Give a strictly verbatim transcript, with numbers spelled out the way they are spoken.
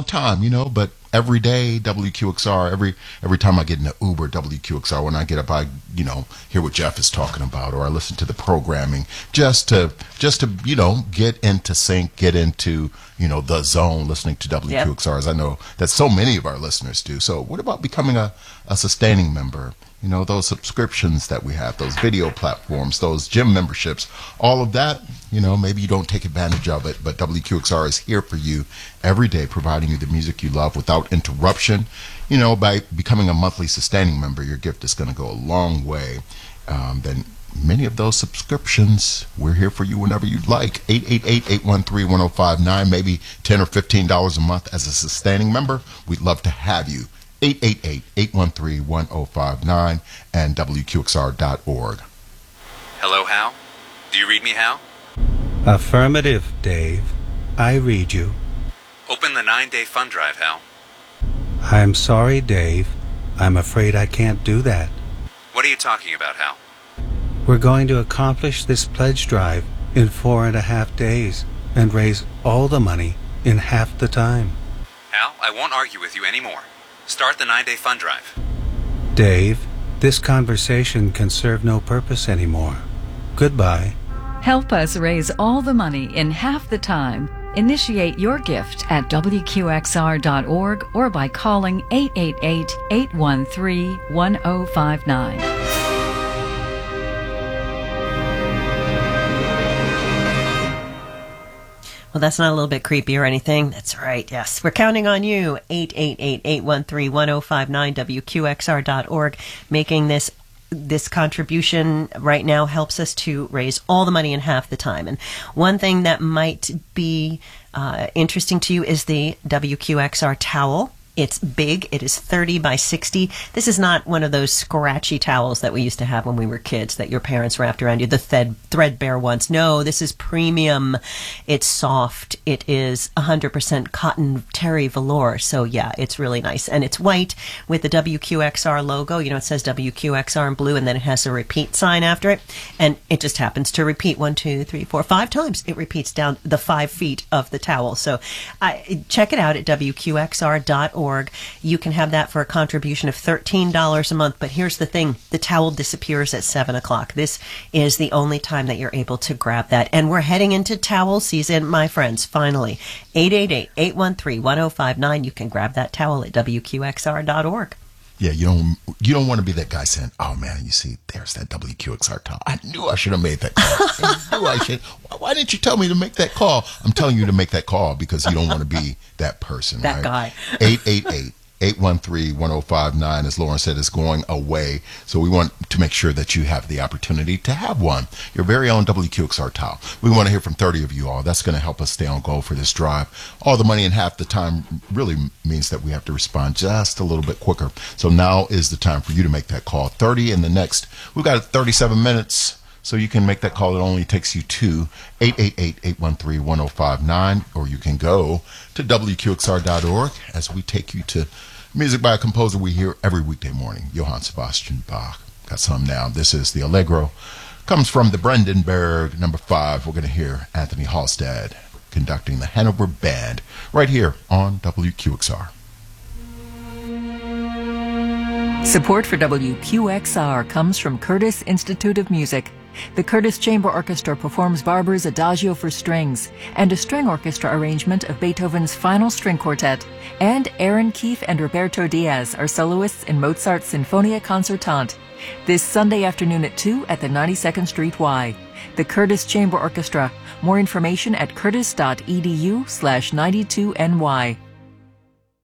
time, you know, but every day, W Q X R, every every time I get in an Uber, W Q X R, when I get up, I, you know, hear what Jeff is talking about, or I listen to the programming just to, just to, you know, get into sync, get into, you know, the zone, listening to W Q X R, as I know that so many of our listeners do. So what about becoming a, a sustaining member? You know, those subscriptions that we have, those video platforms, those gym memberships, all of that, you know, maybe you don't take advantage of it, but W Q X R is here for you every day, providing you the music you love without interruption. You know, by becoming a monthly sustaining member, your gift is going to go a long way. Um, then many of those subscriptions, we're here for you whenever you'd like. eight eight eight, eight one three, one oh five nine, maybe ten or fifteen dollars a month as a sustaining member. We'd love to have you. eight eight eight, eight one three, one oh five nine and W Q X R dot org. Hello, Hal? Do you read me, Hal? Affirmative, Dave. I read you. Open the nine-day fund drive, Hal. I'm sorry, Dave. I'm afraid I can't do that. What are you talking about, Hal? We're going to accomplish this pledge drive in four and a half days and raise all the money in half the time. Hal, I won't argue with you anymore. Start the nine-day fund drive. Dave, this conversation can serve no purpose anymore. Goodbye. Help us raise all the money in half the time. Initiate your gift at W Q X R dot org or by calling eight eight eight, eight one three, one oh five nine. Well, that's not a little bit creepy or anything. That's right. Yes. We're counting on you. eight eight eight, eight one three, one oh five nine, W Q X R dot org. Making this this contribution right now helps us to raise all the money in half the time. And one thing that might be uh, interesting to you is the W Q X R towel. It's big. It is thirty by sixty. This is not one of those scratchy towels that we used to have when we were kids that your parents wrapped around you, the thread, threadbare ones. No, this is premium. It's soft. It is one hundred percent cotton terry velour. So, yeah, it's really nice. And it's white with the W Q X R logo. You know, it says W Q X R in blue, and then it has a repeat sign after it. And it just happens to repeat one, two, three, four, five times. It repeats down the five feet of the towel. So I, check it out at W Q X R dot org. You can have that for a contribution of thirteen dollars a month. But here's the thing. The towel disappears at seven o'clock. This is the only time that you're able to grab that. And we're heading into towel season, my friends, finally. eight eight eight, eight one three, one oh five nine. You can grab that towel at W Q X R dot org. Yeah, you don't you don't want to be that guy saying, "Oh man, you see, there's that W Q X R towel. I knew I should have made that call. I knew I should. Why, why didn't you tell me to make that call?" I'm telling you to make that call because you don't want to be that person. That right? guy. eight eight eight, eight one three, one oh five nine, as Lauren said, is going away. So we want to make sure that you have the opportunity to have one. Your very own W Q X R towel. We want to hear from thirty of you all. That's going to help us stay on goal for this drive. All the money in half the time really means that we have to respond just a little bit quicker. So now is the time for you to make that call. thirty in the next, we've got thirty-seven minutes. So you can make that call. It only takes you to eight eight eight, eight one three, one oh five nine, or you can go to W Q X R dot org as we take you to music by a composer we hear every weekday morning, Johann Sebastian Bach. Got some now. This is the Allegro. Comes from the Brandenburg, number five. We're going to hear Anthony Halstead conducting the Hanover Band right here on W Q X R. Support for W Q X R comes from Curtis Institute of Music. The Curtis Chamber Orchestra performs Barber's Adagio for strings and a string orchestra arrangement of Beethoven's Final String Quartet. And Aaron Keefe and Roberto Diaz are soloists in Mozart's Sinfonia Concertante. This Sunday afternoon at two at the ninety-second Street Y. The Curtis Chamber Orchestra. More information at curtis dot e d u slash ninety-two N Y.